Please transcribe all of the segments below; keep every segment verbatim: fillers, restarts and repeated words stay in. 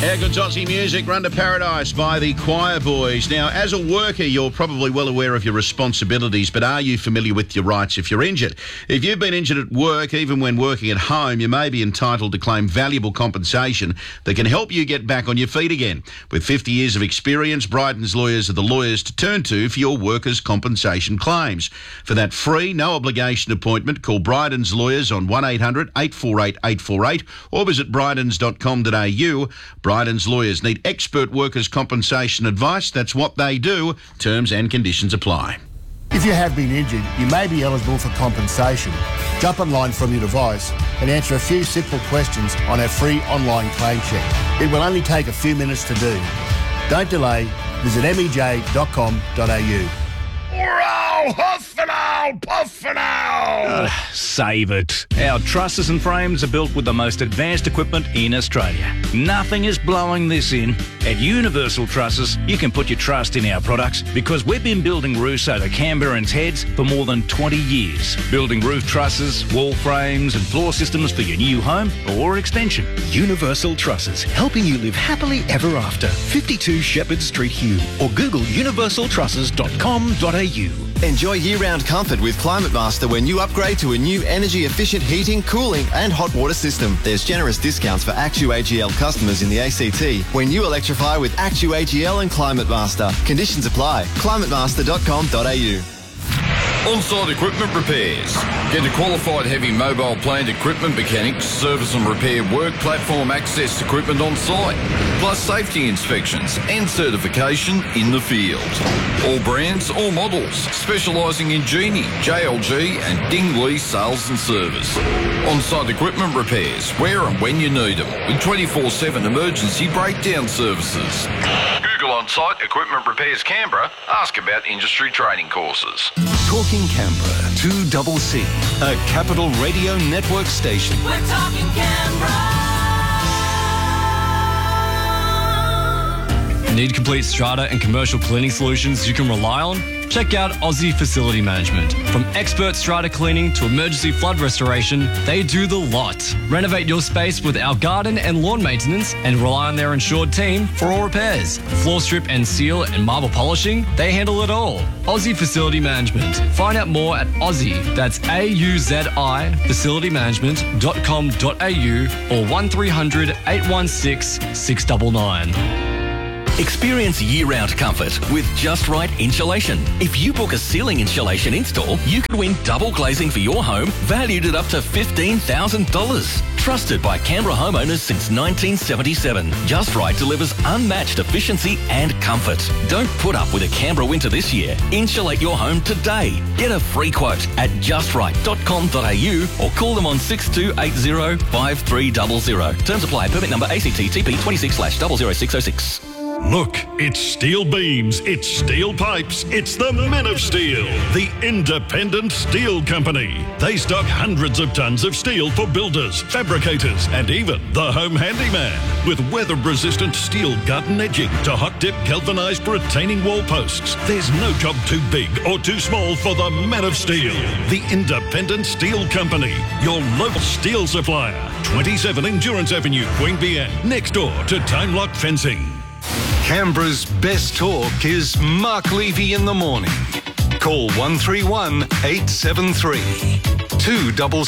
How good's Aussie music? Run to Paradise by the Choir Boys. Now, as a worker, you're probably well aware of your responsibilities, but are you familiar with your rights if you're injured? If you've been injured at work, even when working at home, you may be entitled to claim valuable compensation that can help you get back on your feet again. With fifty years of experience, Bryden's lawyers are the lawyers to turn to for your workers' compensation claims. For that free, no obligation appointment, call Bryden's lawyers on one eight hundred eight four eight eight four eight or visit brydens dot com dot a u. Bryden's lawyers need expert workers' compensation advice. That's what they do. Terms and conditions apply. If you have been injured, you may be eligible for compensation. Jump online from your device and answer a few simple questions on our free online claim check. It will only take a few minutes to do. Don't delay. Visit m e j dot com dot a u. Roll, huff and owl, puff and owl. Uh, save it. Our trusses and frames are built with the most advanced equipment in Australia. Nothing is blowing this in. At Universal Trusses, you can put your trust in our products because we've been building roofs over Canberrans' heads for more than twenty years. Building roof trusses, wall frames and floor systems for your new home or extension. Universal Trusses, helping you live happily ever after. fifty-two Shepherd Street, Hume, or Google universal trusses dot com dot a u. Enjoy year-round comfort with Climate Master when you upgrade to a new energy-efficient heating, cooling and hot water system. There's generous discounts for ActuAGL customers in the A C T when you electrify with ActuAGL and Climate Master. Conditions apply. climate master dot com dot a u. On-site equipment repairs. Get a qualified heavy mobile plant equipment mechanics, service and repair work platform access equipment on site, plus safety inspections and certification in the field. All brands, all models, specialising in Genie, J L G and Dingley sales and service. On-site equipment repairs, where and when you need them, with twenty-four seven emergency breakdown services. Google On-Site Equipment Repairs Canberra. Ask about industry training courses. Talking Canberra, two C C, a Capital Radio Network station. We're talking Canberra. Need complete strata and commercial cleaning solutions you can rely on? Check out Aussie Facility Management. From expert strata cleaning to emergency flood restoration, they do the lot. Renovate your space with our garden and lawn maintenance and rely on their insured team for all repairs. Floor strip and seal and marble polishing, they handle it all. Aussie Facility Management. Find out more at Aussie, that's A U Z I, facility management dot com dot a u or one three hundred eight one six six nine nine. Experience year-round comfort with Just Right Insulation. If you book a ceiling insulation install, you could win double glazing for your home, valued at up to fifteen thousand dollars. Trusted by Canberra homeowners since nineteen seventy-seven, Just Right delivers unmatched efficiency and comfort. Don't put up with a Canberra winter this year. Insulate your home today. Get a free quote at just right dot com dot a u or call them on six two eight zero five three zero zero. Terms apply. Permit number A C T T P twenty-six slash zero zero six zero six. Look, it's steel beams, it's steel pipes, it's the Men of Steel, the independent steel company. They stock hundreds of tons of steel for builders, fabricators, and even the home handyman. With weather-resistant steel gut and edging to hot-dip galvanised retaining wall posts, there's no job too big or too small for the Men of Steel, the independent steel company, your local steel supplier. twenty-seven Endurance Avenue, Queanbeyan, next door to Time Lock Fencing. Canberra's best talk is Mark Levy in the morning. Call one three one eight seven three two C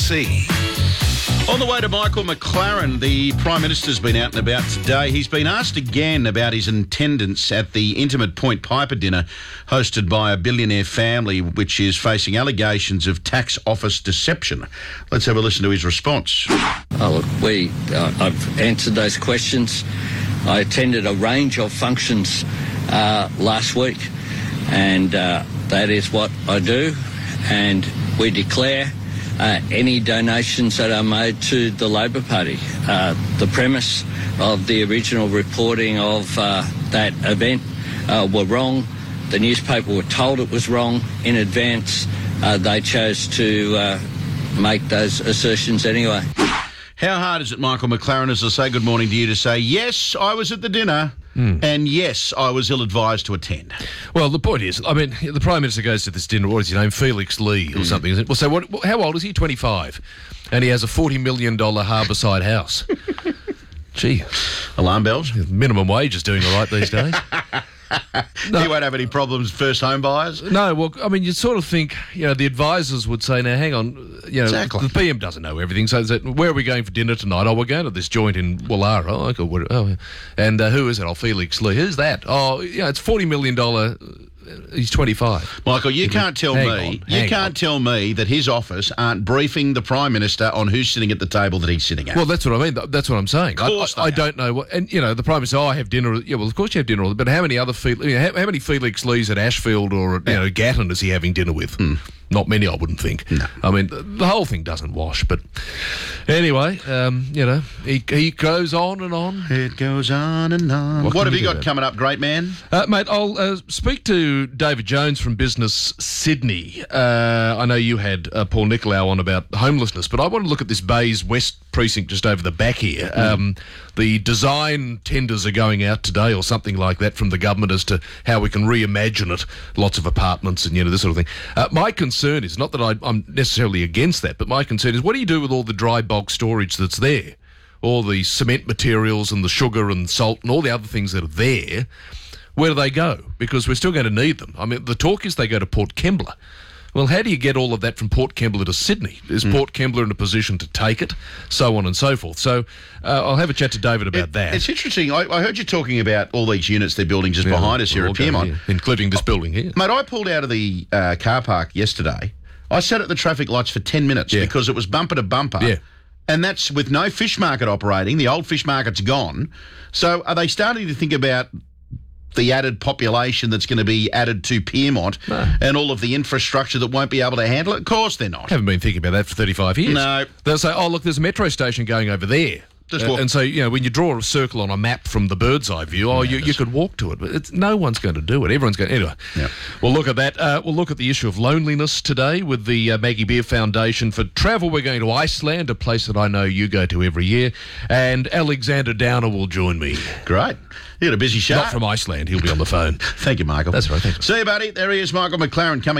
C. On the way to Michael McLaren, the Prime Minister's been out and about today. He's been asked again about his attendance at the intimate Point Piper dinner hosted by a billionaire family, which is facing allegations of tax office deception. Let's have a listen to his response. Oh, look, we, uh, I've answered those questions. I attended a range of functions uh, last week, and uh, that is what I do. And we declare uh, any donations that are made to the Labor Party. Uh, the premise of the original reporting of uh, that event uh, were wrong. The newspaper were told it was wrong in advance. Uh, they chose to uh, make those assertions anyway. How hard is it, Michael McLaren, as I say good morning to you, to say, yes, I was at the dinner, mm. and yes, I was ill-advised to attend? Well, the point is, I mean, the Prime Minister goes to this dinner, what is his name, Felix Lee or mm. something, isn't it? Well, so what, how old is he? twenty-five. And he has a forty million dollars harbourside house. Gee. Alarm bells? Minimum wage is doing all right these days. No. You won't have any problems first home buyers? No, well, I mean, you sort of think, you know, the advisors would say, now, hang on, you know, exactly. the P M doesn't know everything, so that, where are we going for dinner tonight? Oh, we're going to this joint in Wallara. Oh, okay, what, oh, and uh, who is it? Oh, Felix Lee. Who's that? Oh, yeah, it's forty million dollars. He's twenty-five. Michael, you can't tell hang me, on, you can't on. tell me that his office aren't briefing the Prime Minister on who's sitting at the table that he's sitting at. Well, that's what I mean. That's what I'm saying. Of course I, I, I they don't know what, and you know, the Prime Minister. Oh, I have dinner. Yeah, well, of course you have dinner. But how many other Felix? You know, how, how many Felix Lees at Ashfield or Yeah. you know Gatton is he having dinner with? Hmm. Not many, I wouldn't think. No. I mean, the, the whole thing doesn't wash. But anyway, um, you know, he he goes on and on. It goes on and on. What What, can have you you do got about coming up, great man? Uh, mate, I'll uh, speak to David Jones from Business Sydney. Uh, I know you had uh, Paul Nicolau on about homelessness, but I want to look at this Bays West precinct just over the back here. Mm. Um, the design tenders are going out today or something like that from the government as to how we can reimagine it, lots of apartments and, you know, this sort of thing. Uh, my concern is, not that I, I'm necessarily against that, but my concern is, what do you do with all the dry bulk storage that's there? All the cement materials and the sugar and salt and all the other things that are there, where do they go? Because we're still going to need them. I mean, the talk is they go to Port Kembla. Well, how do you get all of that from Port Kembla to Sydney? Is mm. Port Kembla in a position to take it? So on and so forth. So uh, I'll have a chat to David about it, that. It's interesting. I, I heard you talking about all these units they're building just yeah, behind us here we'll at Piermont. Here, including this building here. Mate, I pulled out of the uh, car park yesterday. I sat at the traffic lights for ten minutes yeah. because it was bumper to bumper. Yeah. And that's with no fish market operating. The old fish market's gone. So are they starting to think about the added population that's going to be added to Piermont no. and all of the infrastructure that won't be able to handle it? Of course they're not. Haven't been thinking about that for thirty-five years. No. They'll say, oh, look, there's a metro station going over there. Just Uh, walk. and so, you know, when you draw a circle on a map from the bird's eye view, oh, you, you could walk to it. But it's, no one's going to do it. Everyone's going to. Anyway, Yep. we'll look at that. Uh, we'll look at the issue of loneliness today with the uh, Maggie Beer Foundation. For travel, we're going to Iceland, a place that I know you go to every year. And Alexander Downer will join me. Great. You got a busy show. Not from Iceland. He'll be on the phone. Thank you, Michael. That's right. Thank you. See you, buddy. There he is, Michael McLaren, coming